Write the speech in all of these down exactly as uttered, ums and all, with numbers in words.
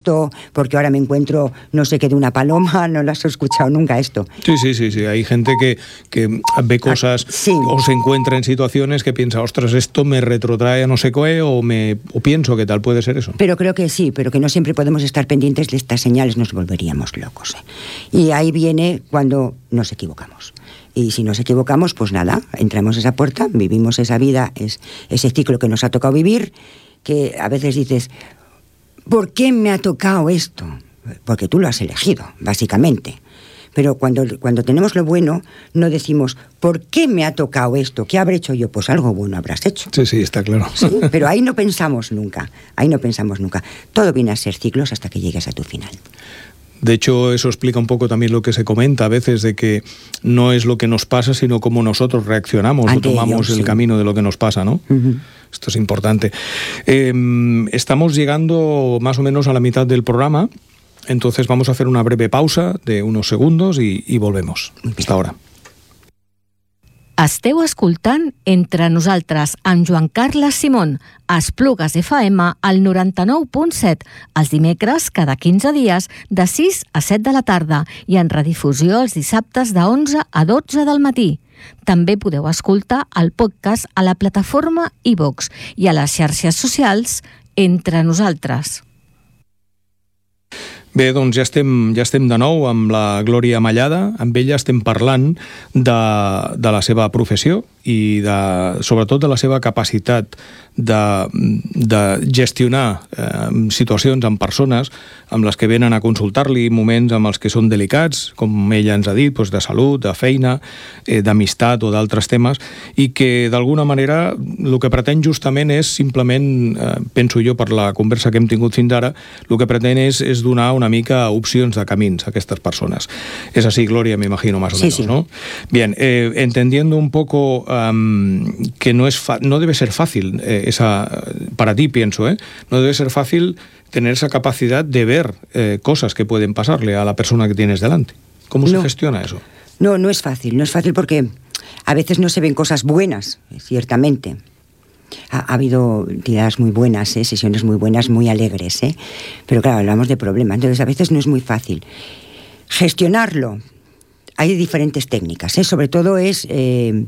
esto, porque ahora me encuentro no sé qué de una paloma, no lo has escuchado nunca esto. Sí, sí, sí, sí. Hay gente que, que ve cosas ah, sí. o se encuentra en situaciones que piensa, ostras, esto me retrotrae a no sé qué, o, me, o pienso que tal puede ser eso. Pero creo que sí, pero que no siempre podemos estar pendientes de estas señales, nos volveríamos locos. ¿eh? Y ahí viene cuando nos equivocamos. Y si nos equivocamos, pues nada, entramos a esa puerta, vivimos esa vida, es, ese ciclo que nos ha tocado vivir, que a veces dices, ¿por qué me ha tocado esto? Porque tú lo has elegido, básicamente. Pero cuando, cuando tenemos lo bueno, no decimos, ¿por qué me ha tocado esto? ¿Qué habré hecho yo? Pues algo bueno habrás hecho. Sí, sí, está claro. ¿Sí? Pero ahí no pensamos nunca, ahí no pensamos nunca. Todo viene a ser ciclos hasta que llegues a tu final. De hecho, eso explica un poco también lo que se comenta a veces, de que no es lo que nos pasa, sino cómo nosotros reaccionamos Ante o tomamos ello, el sí. camino de lo que nos pasa, ¿no? Uh-huh. Esto es importante. Eh, estamos llegando más o menos a la mitad del programa, entonces vamos a hacer una breve pausa de unos segundos y, y volvemos. Hasta ahora. Esteu escoltant Entre nosaltres amb Joan Carles Simón, a Esplugues F M al noranta-nou punt set, els dimecres cada quinze dies de sis a set de la tarda i en redifusió els dissabtes de onze a dotze del matí. També podeu escoltar el podcast a la plataforma iVox i a les xarxes socials Entre nosaltres. Bé, doncs ja estem, ja estem de nou amb la Glòria Mallada. Amb ella estem parlant de, de la seva professió i de, sobretot de la seva capacitat de, de gestionar eh, situacions amb persones amb les que venen a consultar-li, moments amb els que són delicats, com ella ens ha dit, doncs de salut, de feina, eh, d'amistat o d'altres temes, i que d'alguna manera el que pretén justament és simplement, eh, penso jo per la conversa que hem tingut fins ara, el que pretén és, és donar una mica opcions de camins a aquestes personas. Es así, Gloria, me imagino, más o sí, menos, sí. ¿no? Bien, eh, entendiendo un poco um, que no, es fa- no debe ser fácil, eh, esa, para ti pienso, ¿eh? No debe ser fácil tener esa capacidad de ver eh, cosas que pueden pasarle a la persona que tienes delante. ¿Cómo no. se gestiona eso? No, no es fácil, no es fácil porque a veces no se ven cosas buenas, ciertamente. Ha, ha habido tiradas muy buenas, ¿eh? Sesiones muy buenas, muy alegres, ¿eh? Pero claro, hablamos de problemas, entonces a veces no es muy fácil. Gestionarlo, hay diferentes técnicas, ¿eh? Sobre todo es eh,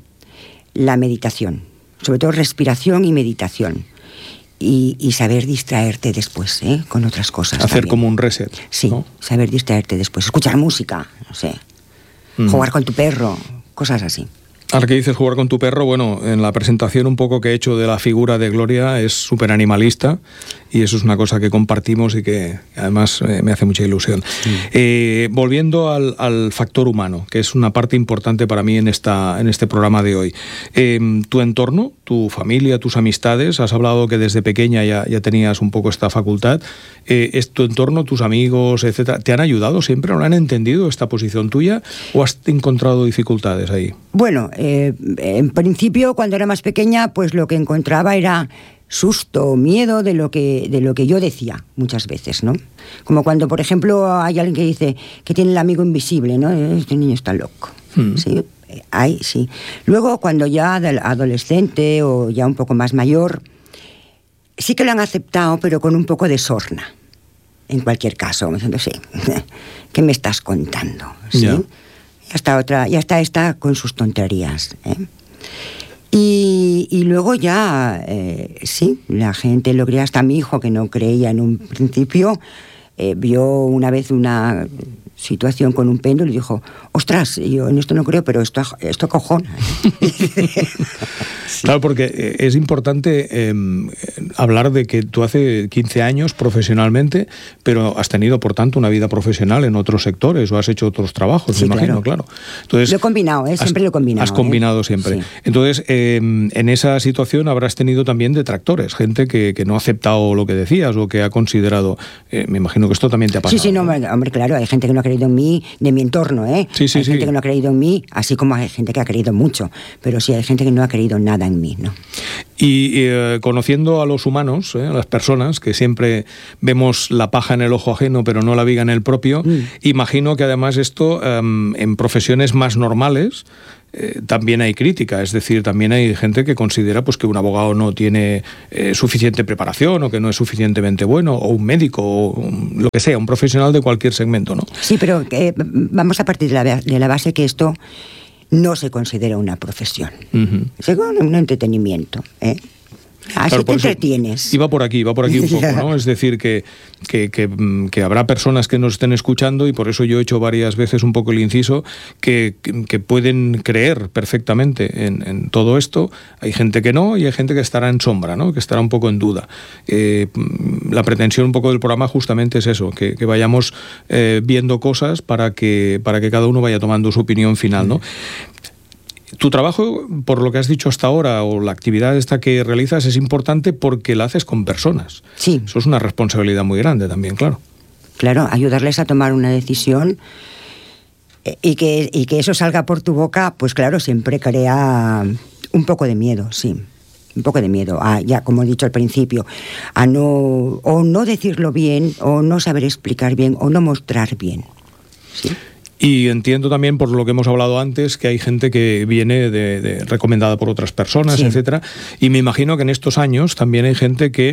la meditación, sobre todo respiración y meditación. Y, y saber distraerte después, ¿eh? Con otras cosas. Hacer también. Como un reset. Sí, ¿no? Saber distraerte después. Escuchar música, no sé. Mm. Jugar con tu perro, cosas así. Ahora que dices jugar con tu perro, bueno, en la presentación un poco que he hecho de la figura de Gloria es súper animalista y eso es una cosa que compartimos y que además eh, me hace mucha ilusión. Sí. Eh, volviendo al, al factor humano, que es una parte importante para mí en, esta, en este programa de hoy. Eh, tu entorno, tu familia, tus amistades, has hablado que desde pequeña ya, ya tenías un poco esta facultad. Eh, ¿Es tu entorno, tus amigos, etcétera, te han ayudado siempre? ¿No han entendido esta posición tuya o has encontrado dificultades ahí? Bueno, eh, en principio, cuando era más pequeña, pues lo que encontraba era susto, miedo de lo que de lo que yo decía muchas veces, ¿no? Como cuando, por ejemplo, hay alguien que dice que tiene el amigo invisible, ¿no? Este niño está loco, hmm. ¿sí? Ay, sí. Luego, cuando ya adolescente o ya un poco más mayor, sí que lo han aceptado, pero con un poco de sorna. En cualquier caso, diciendo, sí, ¿qué me estás contando? ¿Sí? Yeah. Ya está otra, ya está esta con sus tonterías, ¿eh? Y, y luego ya, eh, sí, la gente lo creía, hasta mi hijo, que no creía en un principio, eh, vio una vez una situación con un péndulo y dijo, ostras, yo en esto no creo, pero esto, esto cojona. Sí. Claro, porque es importante eh, hablar de que tú hace quince años profesionalmente, pero has tenido, por tanto, una vida profesional en otros sectores o has hecho otros trabajos, sí, me imagino, claro. claro. Entonces, lo he combinado, ¿eh? Siempre has, lo he combinado. Has combinado ¿eh? siempre. Sí. Entonces, eh, en esa situación habrás tenido también detractores, gente que, que no ha aceptado lo que decías o que ha considerado, eh, me imagino que esto también te ha pasado. Sí, sí, no, ¿no? Hombre, claro, hay gente que no ha creído en mí, de mi entorno, ¿eh? Sí, sí, hay sí. gente que no ha creído en mí, así como hay gente que ha creído mucho, pero sí hay gente que no ha creído nada en mí, ¿no? Y eh, conociendo a los humanos, eh, a las personas, que siempre vemos la paja en el ojo ajeno, pero no la viga en el propio, mm. imagino que además esto eh, en profesiones más normales eh, también hay crítica, es decir, también hay gente que considera pues que un abogado no tiene eh, suficiente preparación o que no es suficientemente bueno, o un médico, o un, lo que sea, un profesional de cualquier segmento, ¿no? Sí, pero eh, vamos a partir de la, de la base que esto no se considera una profesión, uh-huh. es un entretenimiento, ¿eh? Así claro, te entretienes. Iba por aquí, iba por aquí un poco, ¿no? Es decir, que, que, que, que habrá personas que nos estén escuchando, y por eso yo he hecho varias veces un poco el inciso, que, que pueden creer perfectamente en, en todo esto. Hay gente que no, y hay gente que estará en sombra, ¿no? Que estará un poco en duda. Eh, la pretensión un poco del programa justamente es eso, que, que vayamos eh, viendo cosas para que, para que cada uno vaya tomando su opinión final, ¿no? Tu trabajo, por lo que has dicho hasta ahora, o la actividad esta que realizas, es importante porque la haces con personas. Sí. Eso es una responsabilidad muy grande también, claro. Claro, ayudarles a tomar una decisión y que, y que eso salga por tu boca, pues claro, siempre crea un poco de miedo, sí. Un poco de miedo, a, ya como he dicho al principio, a no, o no decirlo bien, o no saber explicar bien, o no mostrar bien. Sí. Y entiendo también, por lo que hemos hablado antes, que hay gente que viene de, de, recomendada por otras personas, sí. etcétera. Y me imagino que en estos años también hay gente que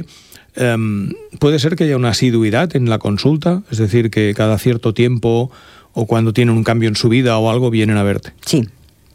um, puede ser que haya una asiduidad en la consulta, es decir, que cada cierto tiempo o cuando tienen un cambio en su vida o algo vienen a verte. Sí.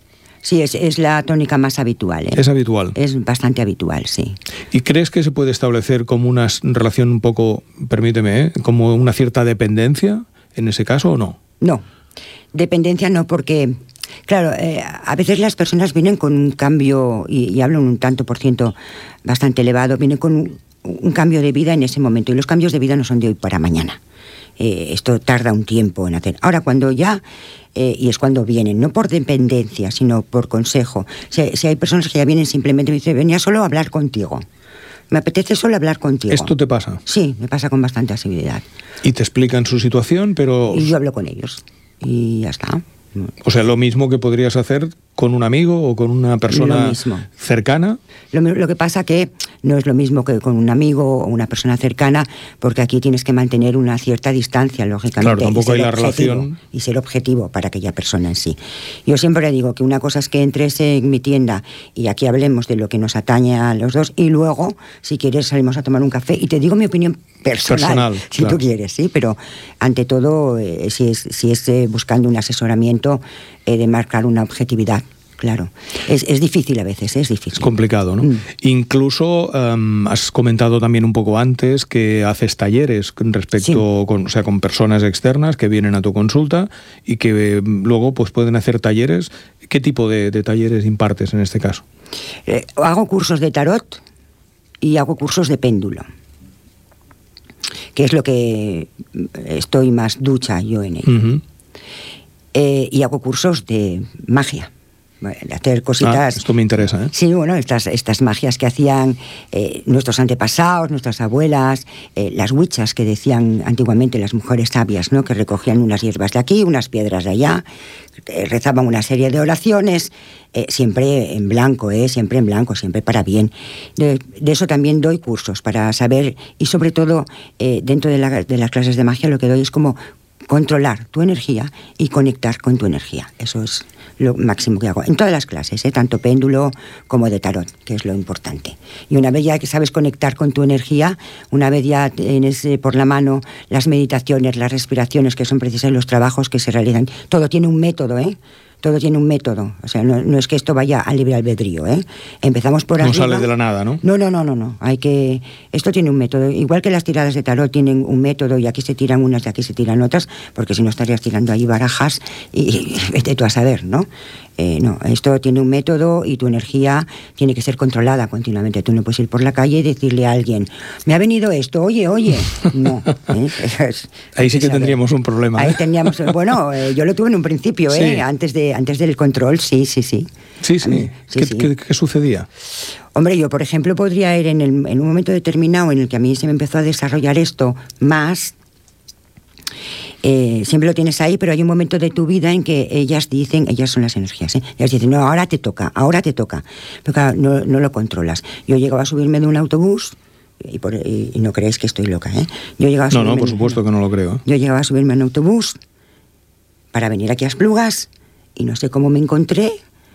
Sí, es, es la tónica más habitual, ¿eh? Es habitual. Es bastante habitual, sí. ¿Y crees que se puede establecer como una relación un poco, permíteme, ¿eh? como una cierta dependencia en ese caso o no? No. Dependencia no, porque, claro, eh, a veces las personas vienen con un cambio, y, y hablo un tanto por ciento bastante elevado, vienen con un, un cambio de vida en ese momento, y los cambios de vida no son de hoy para mañana. Eh, esto tarda un tiempo en hacer. Ahora, cuando ya, eh, y es cuando vienen, no por dependencia, sino por consejo. Si, si hay personas que ya vienen simplemente, me dicen, venía solo a hablar contigo. Me apetece solo hablar contigo. ¿Esto te pasa? Sí, me pasa con bastante asiduidad. Y te explican su situación, pero... Y yo hablo con ellos. Y ya está. O sea, lo mismo que podrías hacer con un amigo o con una persona cercana. Lo, lo que pasa que no es lo mismo que con un amigo o una persona cercana, porque aquí tienes que mantener una cierta distancia, lógicamente. Claro, tampoco hay la relación. Y ser objetivo para aquella persona en sí. Yo siempre digo que una cosa es que entres en mi tienda y aquí hablemos de lo que nos atañe a los dos, y luego, si quieres, salimos a tomar un café y te digo mi opinión personal, personal si claro. tú quieres, sí, pero ante todo, eh, si es, si es eh, buscando un asesoramiento, eh, de marcar una objetividad. Claro, es, es difícil a veces, es difícil. Es complicado, ¿no? Mm. Incluso um, has comentado también un poco antes que haces talleres respecto, sí. con, o sea, con personas externas que vienen a tu consulta y que eh, luego pues pueden hacer talleres. ¿Qué tipo de, de talleres impartes en este caso? Eh, hago cursos de tarot y hago cursos de péndulo, que es lo que estoy más ducha yo en ello. Uh-huh. eh, y hago cursos de magia. De hacer cositas. Ah, esto me interesa, ¿eh? Sí, bueno, estas, estas magias que hacían eh, nuestros antepasados, nuestras abuelas, eh, las huichas que decían antiguamente las mujeres sabias, ¿no? Que recogían unas hierbas de aquí, unas piedras de allá, eh, rezaban una serie de oraciones, eh, siempre en blanco, eh, siempre en blanco, siempre para bien. De, de eso también doy cursos para saber, y sobre todo eh, dentro de, la, de las clases de magia lo que doy es como controlar tu energía y conectar con tu energía. Eso es lo máximo que hago en todas las clases, ¿eh? Tanto péndulo como de tarot, que es lo importante. Y una vez ya que sabes conectar con tu energía, una vez ya tienes eh, por la mano las meditaciones, las respiraciones que son precisas, los trabajos que se realizan, todo tiene un método, ¿eh? Todo tiene un método, o sea, no, no es que esto vaya a libre albedrío, ¿eh? Empezamos por arriba. No sale de la nada, ¿no? No, no, no, no, no. Hay que... Esto tiene un método. Igual que las tiradas de tarot tienen un método y aquí se tiran unas y aquí se tiran otras, porque si no estarías tirando ahí barajas y vete tú a saber, ¿no? Eh, no, esto tiene un método y tu energía tiene que ser controlada continuamente. Tú no puedes ir por la calle y decirle a alguien, me ha venido esto, oye, oye. No. ¿eh? Es, ahí sí que tendríamos un problema. Ahí ¿eh? teníamos... Bueno, eh, yo lo tuve en un principio, ¿eh? Sí. Antes de antes del control, sí, sí, sí. Sí, sí. Mí, sí, ¿Qué, sí. ¿Qué, ¿Qué sucedía? Hombre, yo, por ejemplo, podría ir en, el, en un momento determinado en el que a mí se me empezó a desarrollar esto más, Eh, siempre lo tienes ahí, pero hay un momento de tu vida en que ellas dicen, ellas son las energías, ¿eh? Ellas dicen, no, ahora te toca, ahora te toca. Pero claro, no, no lo controlas. Yo llegaba a subirme de un autobús, y, por, y, y no creéis que estoy loca, ¿eh? Yo llegaba a no, no, por supuesto que no lo creo. Yo llegaba a subirme en un autobús para venir aquí a Esplugas, y no sé cómo me encontré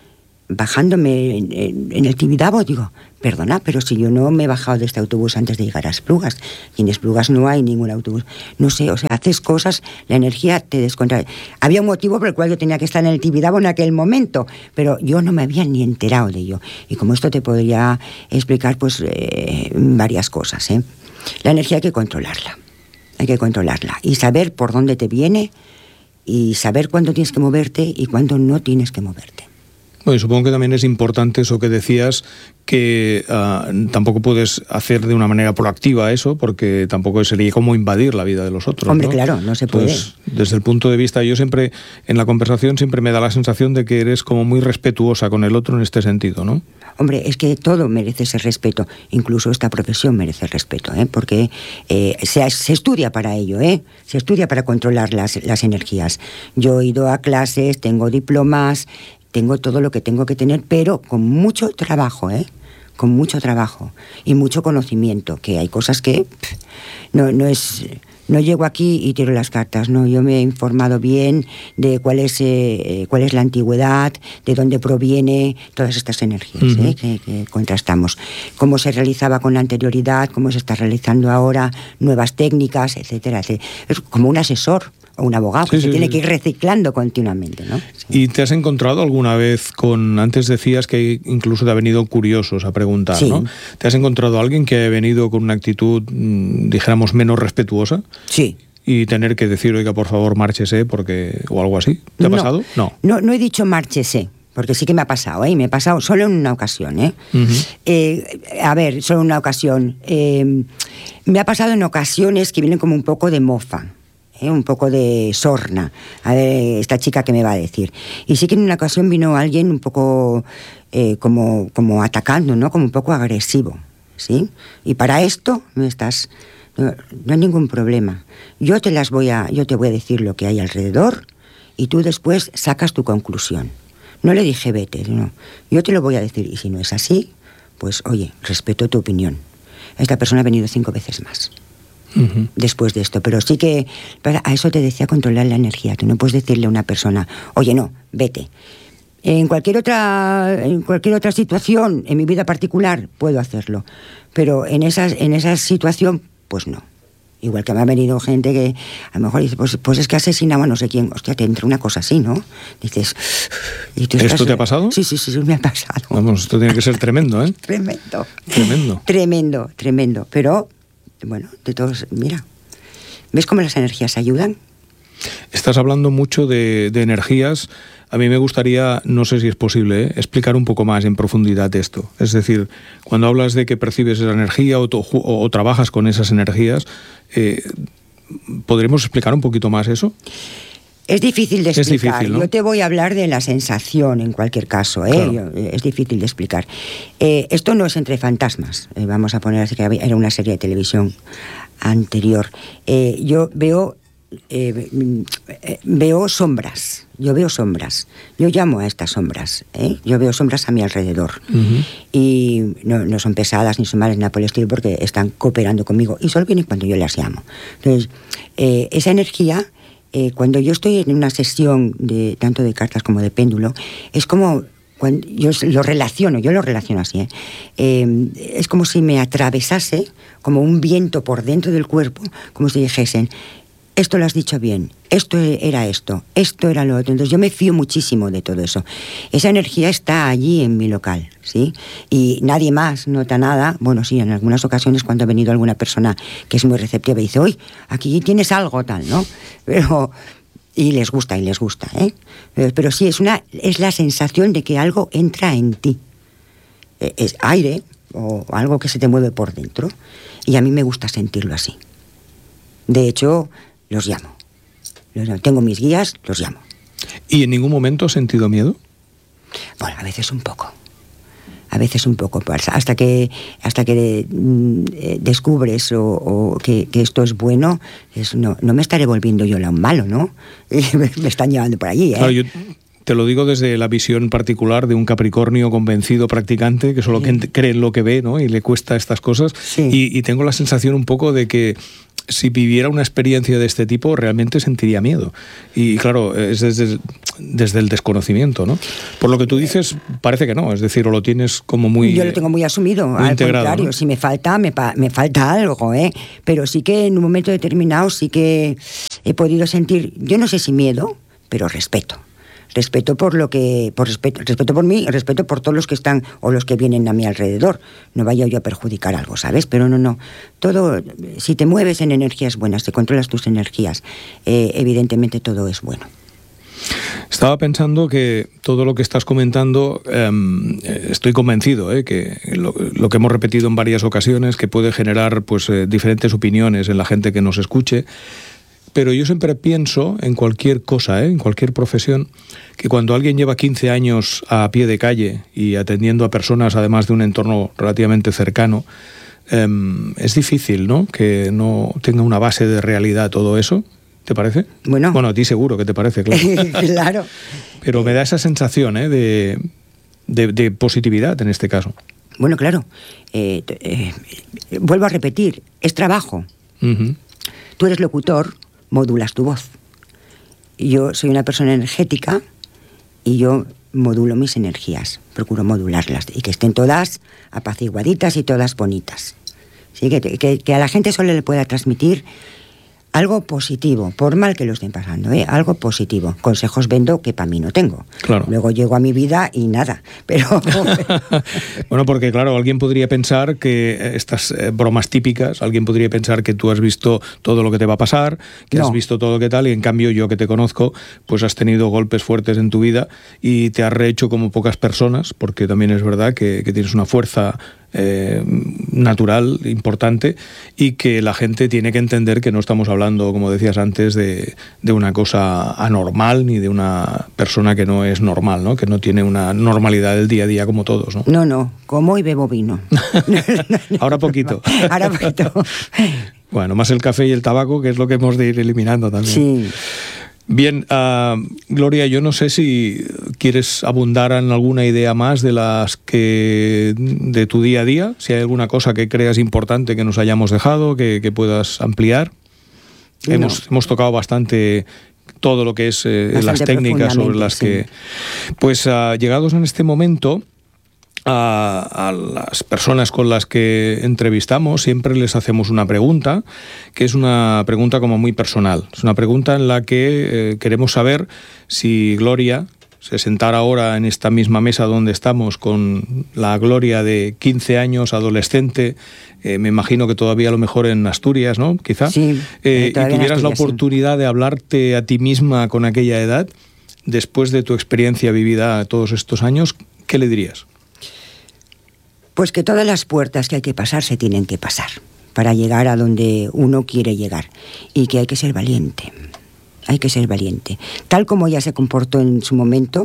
bajándome en, en, en el Tibidabo. Digo, perdona, pero si yo no me he bajado de este autobús antes de llegar a Esplugas, y en Esplugas no hay ningún autobús. No sé, o sea, haces cosas, la energía te descontrola. Había un motivo por el cual yo tenía que estar en el Tibidabo en aquel momento, pero yo no me había ni enterado de ello. Y como esto te podría explicar, pues, eh, varias cosas, ¿eh? La energía hay que controlarla, hay que controlarla, y saber por dónde te viene, y saber cuándo tienes que moverte y cuándo no tienes que moverte. Bueno, y supongo que también es importante eso que decías, que uh, tampoco puedes hacer de una manera proactiva eso, porque tampoco sería como invadir la vida de los otros. Hombre, ¿no? claro, no se puede. Entonces, desde el punto de vista, yo siempre, en la conversación, siempre me da la sensación de que eres como muy respetuosa con el otro en este sentido, ¿no? Hombre, es que todo merece ese respeto, incluso esta profesión merece respeto, ¿eh? Porque eh, se, se estudia para ello, ¿eh? Se estudia para controlar las, las energías. Yo he ido a clases, tengo diplomas, tengo todo lo que tengo que tener, pero con mucho trabajo, ¿eh? Con mucho trabajo y mucho conocimiento, que hay cosas que pff, no, no es... No llego aquí y tiro las cartas, no. Yo me he informado bien de cuál es, eh, cuál es la antigüedad, de dónde proviene todas estas energías, uh-huh. ¿eh? que, que contrastamos. Cómo se realizaba con la anterioridad, cómo se está realizando ahora, nuevas técnicas, etcétera, etcétera. Es como un asesor o un abogado que sí, se sí, tiene sí. que ir reciclando continuamente, ¿no? Sí. ¿Y te has encontrado alguna vez con, antes decías que incluso te ha venido curiosos a preguntar, sí. ¿no? ¿Te has encontrado a alguien que ha venido con una actitud, dijéramos, menos respetuosa? Sí. Y tener que decir, oiga, por favor, márchese, porque o algo así. ¿Te ha no, pasado? No. No, no he dicho márchese, porque sí que me ha pasado, ¿eh? Me ha pasado solo en una ocasión, ¿eh? Uh-huh. eh a ver, solo en una ocasión. Eh, me ha pasado en ocasiones que vienen como un poco de mofa. ¿Eh? Un poco de sorna, a ver esta chica que me va a decir. Y sí que en una ocasión vino alguien un poco eh, como, como atacando, ¿no? Como un poco agresivo, ¿sí? Y para esto me estás... No, no hay ningún problema. Yo te las voy a, yo te voy a decir lo que hay alrededor y tú después sacas tu conclusión. No le dije vete, no. Yo te lo voy a decir y si no es así, pues oye, respeto tu opinión. Esta persona ha venido cinco veces más. Uh-huh. Después de esto, pero sí que a eso te decía, controlar la energía. Tú no puedes decirle a una persona, oye, no, vete. En cualquier otra, en cualquier otra situación, en mi vida particular, puedo hacerlo, pero en esa, en esa situación, pues no. Igual que me ha venido gente que a lo mejor dice, pues, pues es que asesinaba a no sé quién. Hostia, te entra una cosa así, ¿no? Dices... ¿y tú estás... ¿Esto te ha pasado? Sí, sí, sí, sí, me ha pasado. Vamos, esto tiene que ser tremendo, ¿eh? Tremendo. Tremendo. Tremendo, tremendo. Pero... bueno, de todos, mira, ¿ves cómo las energías ayudan? Estás hablando mucho de, de energías. A mí me gustaría, no sé si es posible, ¿eh? explicar un poco más en profundidad esto. Es decir, cuando hablas de que percibes esa energía o, to, o, o trabajas con esas energías, eh, ¿podremos explicar un poquito más eso? Es difícil de explicar. Es difícil, ¿no? Yo te voy a hablar de la sensación en cualquier caso, ¿eh? Claro. Yo, es difícil de explicar. Eh, esto no es entre fantasmas. Eh, vamos a poner así que era una serie de televisión anterior. Eh, yo veo eh, eh, veo sombras. Yo veo sombras. Yo llamo a estas sombras, ¿eh? Yo veo sombras a mi alrededor. Uh-huh. Y no, no son pesadas ni son malas ni nada por el estilo porque están cooperando conmigo y solo vienen cuando yo las llamo. Entonces, eh, esa energía... Eh, cuando yo estoy en una sesión de tanto de cartas como de péndulo, es como cuando yo lo relaciono, yo lo relaciono así, ¿eh? Eh, es como si me atravesase como un viento por dentro del cuerpo, como si dijesen, esto lo has dicho bien, esto era esto, esto era lo otro. Entonces yo me fío muchísimo de todo eso. Esa energía está allí en mi local, ¿sí? Y nadie más nota nada. Bueno, sí, en algunas ocasiones cuando ha venido alguna persona que es muy receptiva y dice, uy, aquí tienes algo tal, ¿no? Pero... y les gusta, y les gusta, ¿eh? Pero sí, es, una, es la sensación de que algo entra en ti. Es aire o algo que se te mueve por dentro. Y a mí me gusta sentirlo así. De hecho... los llamo. Tengo mis guías, los llamo. ¿Y en ningún momento has sentido miedo? Bueno, a veces un poco. a veces un poco falsa, hasta que hasta que eh, descubres o, o que, que esto es bueno, es, no, no me estaré volviendo yo la un malo, ¿no? me, me están llevando por allí, ¿eh? Claro, yo te lo digo desde la visión particular de un Capricornio convencido practicante que solo sí. cree en lo que ve, ¿no? Y le cuesta estas cosas. Sí. Y, y tengo la sensación un poco de que si viviera una experiencia de este tipo, realmente sentiría miedo. Y claro, es desde, desde el desconocimiento, ¿no? Por lo que tú dices, parece que no. Es decir, o lo tienes como muy... Yo lo tengo muy asumido. Muy al contrario, ¿no? Si me falta, me, me falta algo, ¿eh? Pero sí que en un momento determinado sí que he podido sentir, yo no sé si miedo, pero respeto. Respeto por lo que, por respeto, respeto por mí, respeto por todos los que están o los que vienen a mi alrededor. No vaya yo a perjudicar algo, ¿sabes? Pero no, no. Todo, si te mueves en energías buenas, te controlas tus energías, eh, evidentemente todo es bueno. Estaba pensando que todo lo que estás comentando, eh, estoy convencido, eh, que lo, lo que hemos repetido en varias ocasiones, que puede generar pues eh, diferentes opiniones en la gente que nos escuche. Pero yo siempre pienso en cualquier cosa, ¿eh? en cualquier profesión, que cuando alguien lleva quince años a pie de calle y atendiendo a personas, además de un entorno relativamente cercano, eh, es difícil, ¿no?, que no tenga una base de realidad todo eso. ¿Te parece? Bueno, bueno a ti seguro que te parece, claro. Claro. Pero me da esa sensación ¿eh? de, de, de positividad en este caso. Bueno, claro. Eh, eh, vuelvo a repetir, es trabajo. Uh-huh. Tú eres locutor, modulas tu voz. Yo soy una persona energética y yo modulo mis energías, procuro modularlas y que estén todas apaciguaditas y todas bonitas. ¿Sí? Que, que, que a la gente solo le pueda transmitir algo positivo, por mal que lo estén pasando, ¿eh? Algo positivo. Consejos vendo que para mí no tengo. Claro. Luego llego a mi vida y nada. Pero bueno, porque claro, alguien podría pensar que estas eh, bromas típicas, alguien podría pensar que tú has visto todo lo que te va a pasar, que no. has visto todo lo que tal, y en cambio yo que te conozco, pues has tenido golpes fuertes en tu vida y te has rehecho como pocas personas, porque también es verdad que, que tienes una fuerza Eh, natural, importante, y que la gente tiene que entender que no estamos hablando, como decías antes, de, de una cosa anormal ni de una persona que no es normal, ¿no? Que no tiene una normalidad del día a día como todos, ¿no? No, no, como y bebo vino. Ahora poquito. Ahora poquito. Bueno, más el café y el tabaco, que es lo que hemos de ir eliminando también. Sí. Bien, uh, Gloria, yo no sé si quieres abundar en alguna idea más de las que de tu día a día, si hay alguna cosa que creas importante que nos hayamos dejado, que, que puedas ampliar. No. Hemos, hemos tocado bastante todo lo que es eh, las técnicas sobre las sí. que... Pues uh, llegados en este momento, A, a las personas con las que entrevistamos siempre les hacemos una pregunta, que es una pregunta como muy personal. Es una pregunta en la que eh, queremos saber si Gloria se sentara ahora en esta misma mesa donde estamos con la Gloria de quince años, adolescente, eh, me imagino que todavía a lo mejor en Asturias, ¿no? Quizá. Sí, eh, y tuvieras Asturias, la oportunidad sí. de hablarte a ti misma con aquella edad, después de tu experiencia vivida todos estos años, ¿qué le dirías? Pues que todas las puertas que hay que pasar se tienen que pasar para llegar a donde uno quiere llegar y que hay que ser valiente, hay que ser valiente. Tal como ella se comportó en su momento,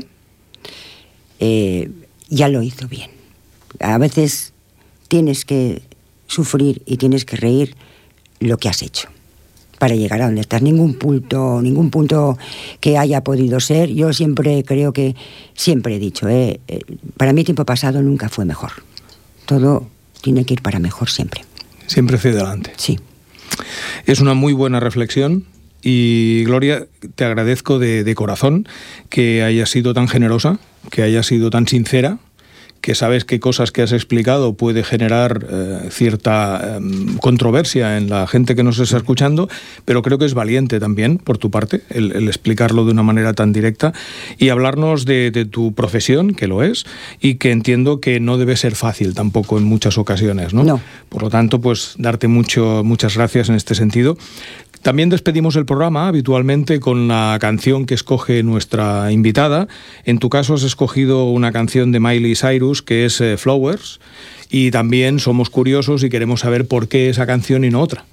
eh, ya lo hizo bien. A veces tienes que sufrir y tienes que reír lo que has hecho para llegar a donde estás. Ningún punto, ningún punto que haya podido ser. Yo siempre creo que, siempre he dicho, eh, eh, para mí tiempo pasado nunca fue mejor. Todo tiene que ir para mejor siempre. Siempre hacia adelante. Sí. Es una muy buena reflexión y, Gloria, te agradezco de, de corazón que hayas sido tan generosa, que hayas sido tan sincera, que sabes que cosas que has explicado puede generar eh, cierta eh, controversia en la gente que nos está escuchando, pero creo que es valiente también, por tu parte, el, el explicarlo de una manera tan directa y hablarnos de, de tu profesión, que lo es, y que entiendo que no debe ser fácil tampoco en muchas ocasiones, ¿no? No. Por lo tanto, pues darte mucho, muchas gracias en este sentido. También despedimos el programa habitualmente con la canción que escoge nuestra invitada. En tu caso has escogido una canción de Miley Cyrus que es eh, Flowers, y también somos curiosos y queremos saber por qué esa canción y no otra.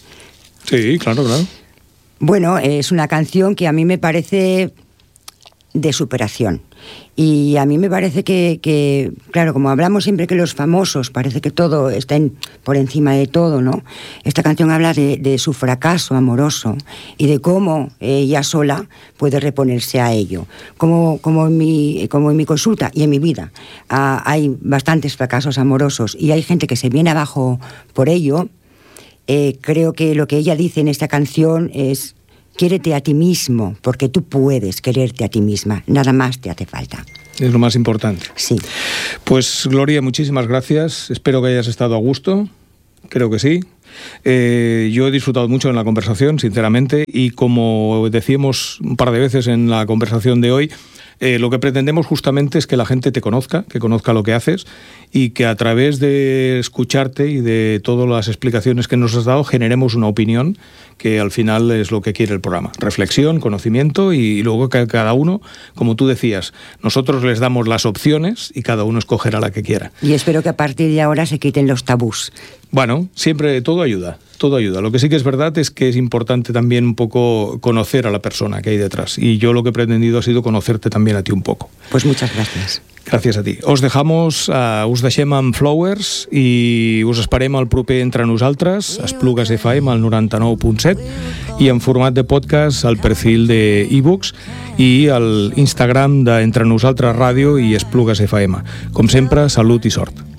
Sí, claro, claro. Bueno, es una canción que a mí me parece de superación. Y a mí me parece que, que, claro, como hablamos siempre que los famosos, parece que todo está en, por encima de todo, ¿no? Esta canción habla de, de su fracaso amoroso y de cómo ella sola puede reponerse a ello. Como, como, en, mi, como en mi consulta y en mi vida ah, hay bastantes fracasos amorosos y hay gente que se viene abajo por ello, eh, creo que lo que ella dice en esta canción es: quiérete a ti mismo, porque tú puedes quererte a ti misma. Nada más te hace falta. Es lo más importante. Sí. Pues, Gloria, muchísimas gracias. Espero que hayas estado a gusto. Creo que sí. Eh, yo he disfrutado mucho en la conversación, sinceramente, y como decíamos un par de veces en la conversación de hoy, Eh, lo que pretendemos justamente es que la gente te conozca, que conozca lo que haces y que a través de escucharte y de todas las explicaciones que nos has dado generemos una opinión que al final es lo que quiere el programa. Reflexión, conocimiento y luego que cada uno, como tú decías, nosotros les damos las opciones y cada uno escogerá la que quiera. Y espero que a partir de ahora se quiten los tabús. Bueno, siempre todo ayuda, todo ayuda. Lo que sí que es verdad es que es importante también un poco conocer a la persona que hay detrás. Y yo lo que he pretendido ha sido conocerte también a ti un poco. Pues muchas gracias. Gràcies a ti. Us dejamos, uh, us deixem amb Flowers i us esperem al proper Entre Nosaltres, Esplugues F M al noranta-nou punt set i en format de podcast al perfil de e-books i al Instagram d'Entre Nosaltres Ràdio i Esplugues F M. Com sempre, salut i sort.